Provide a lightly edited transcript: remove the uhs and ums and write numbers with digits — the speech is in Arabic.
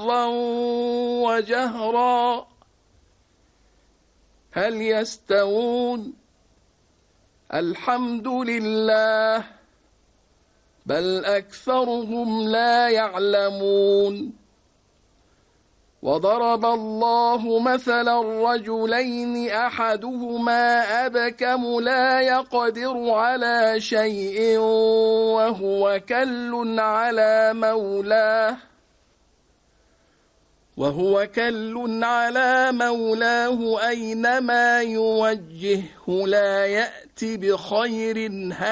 سرا وجهرا هل يستوون الحمد لله بل أكثرهم لا يعلمون وضرب الله مثلا رجلين أحدهما أبكم لا يقدر على شيء وهو كل على مولاه أينما يوجهه لا يأت بخير